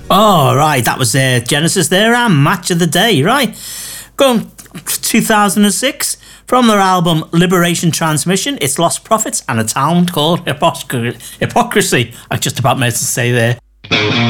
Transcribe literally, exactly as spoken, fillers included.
Oh, right, that was uh, Genesis there, and Match of the Day, right? Going two thousand six, from their album Liberation Transmission, it's Lost Prophets and a town called Hypocr- Hypocrisy. I just about meant to say there.